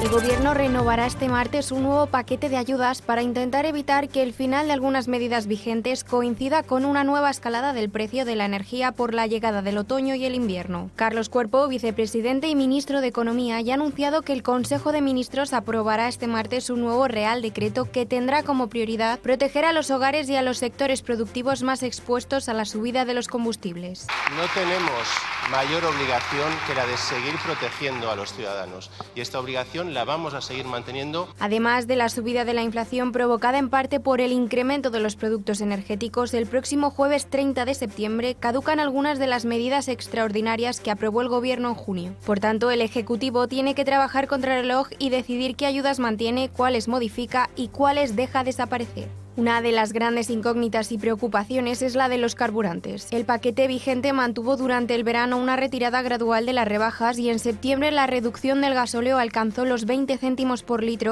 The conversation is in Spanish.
El Gobierno renovará este martes un nuevo paquete de ayudas para intentar evitar que el final de algunas medidas vigentes coincida con una nueva escalada del precio de la energía por la llegada del otoño y el invierno. Carlos Cuerpo, vicepresidente y ministro de Economía, ya ha anunciado que el Consejo de Ministros aprobará este martes un nuevo Real Decreto que tendrá como prioridad proteger a los hogares y a los sectores productivos más expuestos a la subida de los combustibles. No tenemos mayor obligación que la de seguir protegiendo a los ciudadanos, y esta obligación la vamos a seguir manteniendo. Además de la subida de la inflación provocada en parte por el incremento de los productos energéticos, el próximo jueves 30 de septiembre caducan algunas de las medidas extraordinarias que aprobó el Gobierno en junio. Por tanto, el Ejecutivo tiene que trabajar contra el reloj y decidir qué ayudas mantiene, cuáles modifica y cuáles deja desaparecer. Una de las grandes incógnitas y preocupaciones es la de los carburantes. El paquete vigente mantuvo durante el verano una retirada gradual de las rebajas y en septiembre la reducción del gasóleo alcanzó los 20 céntimos por litro,